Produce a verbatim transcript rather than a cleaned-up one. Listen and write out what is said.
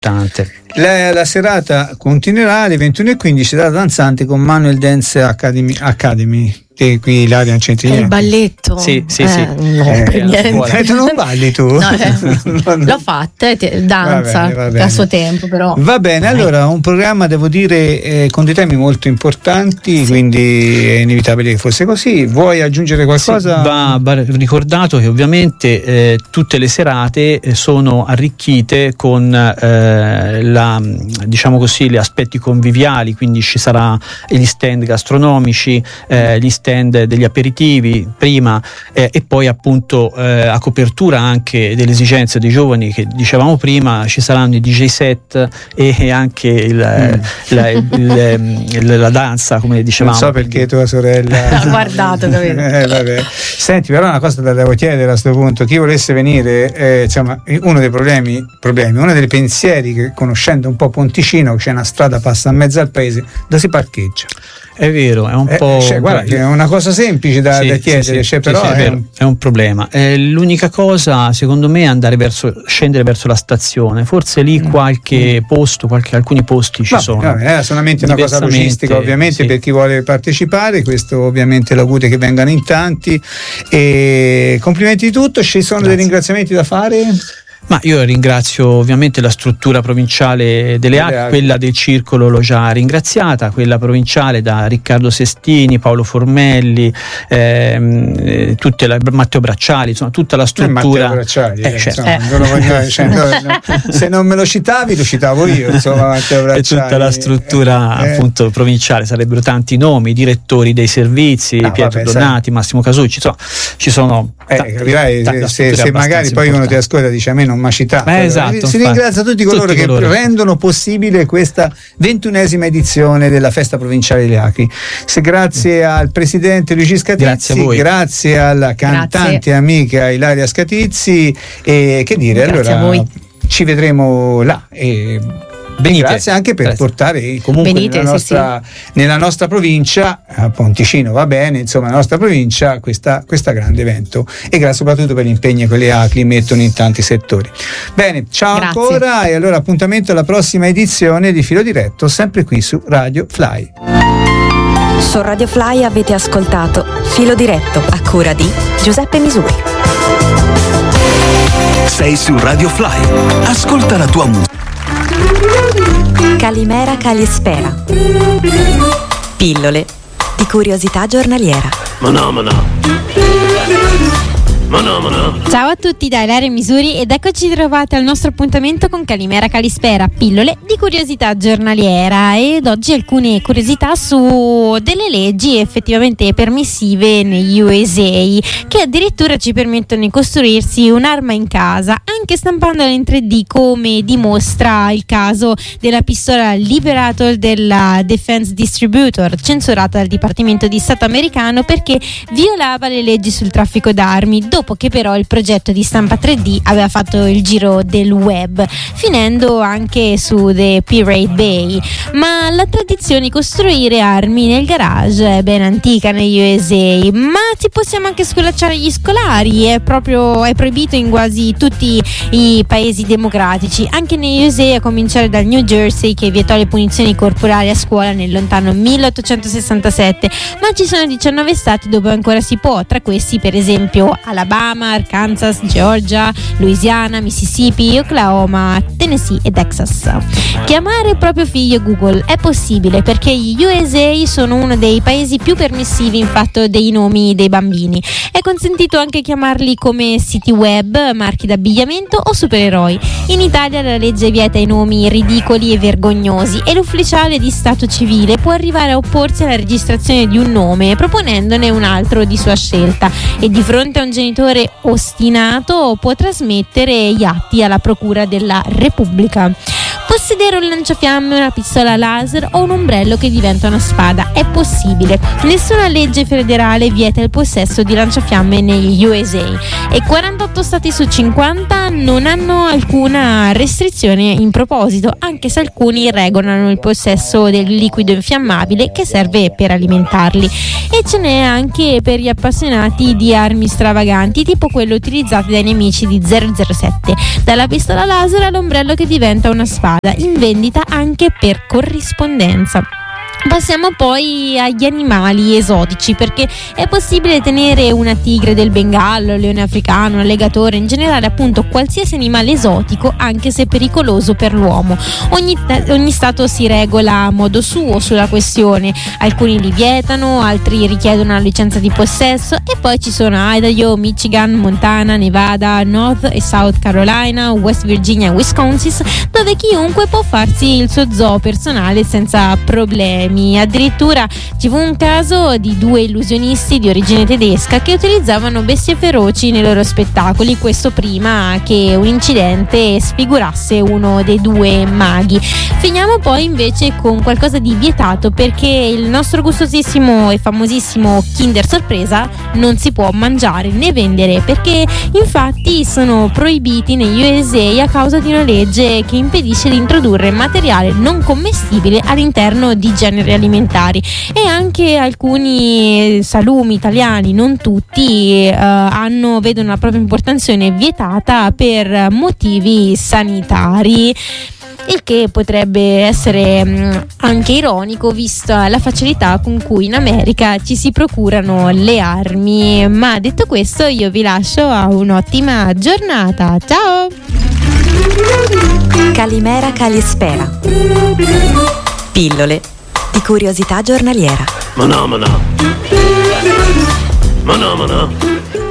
importante. La, la serata continuerà alle ventuno e quindici, serata danzante con Manuel Dance Academy, Academy. Te qui Ilaria Centrini. Il balletto? Sì, sì, eh, sì. No, eh, per niente. Eh, tu non balli tu? No, eh, l'ho fatta, eh, te, danza, va bene, va bene. a suo tempo però. Va bene, allora un programma devo dire eh, con dei temi molto importanti, sì. Quindi è inevitabile che fosse così. Vuoi aggiungere qualcosa? Sì, va, va ricordato che ovviamente eh, tutte le serate sono arricchite con eh, la, diciamo così, gli aspetti conviviali, quindi ci sarà gli stand gastronomici, eh, gli stand degli aperitivi prima eh, e poi appunto eh, a copertura anche delle esigenze dei giovani che dicevamo prima ci saranno i D J set e, e anche il, mm. la, il, il, il, la danza, come dicevamo. Non so perché tua sorella ha guardato, capito? eh, vabbè. Senti, però una cosa te la devo chiedere a questo punto: chi volesse venire, eh, insomma, uno dei problemi, problemi uno dei pensieri che, conoscendo un po' Ponticino, c'è una strada passa in mezzo al paese, dove si parcheggia. È vero, è un eh, po'. Cioè, guarda, che è una cosa semplice da, sì, da chiedere, sì, cioè, sì, però sì, è, è, vero, un... è un problema. Eh, l'unica cosa, secondo me, è andare verso, scendere verso la stazione. Forse lì qualche mm. posto, qualche, alcuni posti ci vabbè, sono. Vabbè, è solamente una cosa logistica, ovviamente, sì. per chi vuole partecipare. Questo ovviamente l'augurio che vengano in tanti. E complimenti di tutto. Ci sono Grazie. Dei ringraziamenti da fare? Ma io ringrazio ovviamente la struttura provinciale delle A C L, quella del Circolo l'ho già ringraziata, quella provinciale da Riccardo Sestini, Paolo Formelli, ehm, tutte la, Matteo Bracciali, insomma tutta la struttura. Eh, Matteo Bracciali, eh, cioè, insomma, eh. non lo voglio, cioè, no, no, se non me lo citavi lo citavo io, insomma, Matteo Bracciali. E tutta la struttura eh, appunto provinciale, sarebbero tanti nomi, direttori dei servizi, no, Pietro vabbè, Donati, sai. Massimo Casucci, insomma ci sono eh, tanti, capirai, tanti, se, se magari poi uno ti ascolta e dice a me non mi ha citato. Eh, esatto, si ringrazia tutti coloro tutti che coloro. rendono possibile questa ventunesima edizione della Festa Provinciale delle Acri. Se grazie al presidente Luigi Scatizzi, grazie, a voi. Grazie alla cantante grazie. amica Ilaria Scatizzi, e che dire, grazie allora ci vedremo là. E Venite. Grazie anche per Grazie. portare comunque Venite, nella, nostra, sì, sì. nella nostra provincia, a Ponticino va bene, insomma nella nostra provincia, questa, questa grande evento, e grazie soprattutto per l'impegno che le A C L I mettono in tanti settori. Bene, ciao Grazie. ancora, e allora appuntamento alla prossima edizione di Filo Diretto, sempre qui su Radio Fly. Su Radio Fly avete ascoltato Filo Diretto, a cura di Giuseppe Misuri. Sei su Radio Fly, ascolta la tua musica. Calimera Calispera. Pillole di curiosità giornaliera. Ma no, ma no. Ma no, ma no. Ciao a tutti da Ilaria Misuri ed eccoci trovati al nostro appuntamento con Calimera Calispera, pillole di curiosità giornaliera, ed oggi alcune curiosità su delle leggi effettivamente permissive negli U S A, che addirittura ci permettono di costruirsi un'arma in casa anche stampandola in tre D, come dimostra il caso della pistola Liberator della Defense Distributor, censurata dal Dipartimento di Stato americano perché violava le leggi sul traffico d'armi, dopo che però il progetto di stampa tre D aveva fatto il giro del web, finendo anche su The Pirate Bay. Ma la tradizione di costruire armi nel garage è ben antica negli U S A, ma ci possiamo anche scolacciare gli scolari, è proprio è proibito in quasi tutti i paesi democratici, anche negli U S A, a cominciare dal New Jersey, che vietò le punizioni corporali a scuola nel lontano milleottocentosessantasette, ma ci sono diciannove stati dove ancora si può, tra questi per esempio Alabama, Arkansas, Georgia, Louisiana, Mississippi, Oklahoma, Tennessee e Texas. Chiamare il proprio figlio Google è possibile perché gli U S A sono uno dei paesi più permissivi in fatto dei nomi dei bambini. È consentito anche chiamarli come siti web, marchi d'abbigliamento o supereroi. In Italia la legge vieta i nomi ridicoli e vergognosi e l'ufficiale di stato civile può arrivare a opporsi alla registrazione di un nome proponendone un altro di sua scelta, e di fronte a un genitore ostinato può trasmettere gli atti alla Procura della Repubblica. Possedere un lanciafiamme, una pistola laser o un ombrello che diventa una spada è possibile. Nessuna legge federale vieta il possesso di lanciafiamme negli U S A e quarantotto stati su cinquanta non hanno alcuna restrizione in proposito, anche se alcuni regolano il possesso del liquido infiammabile che serve per alimentarli. E ce n'è anche per gli appassionati di armi stravaganti, tipo quelle utilizzate dai nemici di zero zero sette, dalla pistola laser all'ombrello che diventa una spada, in vendita anche per corrispondenza. Passiamo poi agli animali esotici, perché è possibile tenere una tigre del Bengallo, un leone africano, un alligatore, in generale appunto qualsiasi animale esotico, anche se pericoloso per l'uomo. Ogni, ogni stato si regola a modo suo sulla questione, alcuni li vietano, altri richiedono una licenza di possesso, e poi ci sono Idaho, Michigan, Montana, Nevada, North e South Carolina, West Virginia e Wisconsin, dove chiunque può farsi il suo zoo personale senza problemi. Addirittura ci fu un caso di due illusionisti di origine tedesca che utilizzavano bestie feroci nei loro spettacoli, questo prima che un incidente sfigurasse uno dei due maghi. Finiamo poi invece con qualcosa di vietato, perché il nostro gustosissimo e famosissimo Kinder Sorpresa non si può mangiare né vendere, perché infatti sono proibiti negli U S A a causa di una legge che impedisce di introdurre materiale non commestibile all'interno di generi alimentari. E anche alcuni salumi italiani, non tutti, eh, hanno vedono la propria importazione vietata per motivi sanitari, il che potrebbe essere mh, anche ironico vista la facilità con cui in America ci si procurano le armi. Ma detto questo, io vi lascio a un'ottima giornata. Ciao! Calimera Calispera. Pillole di curiosità giornaliera. Ma no, ma no. Ma no, ma no.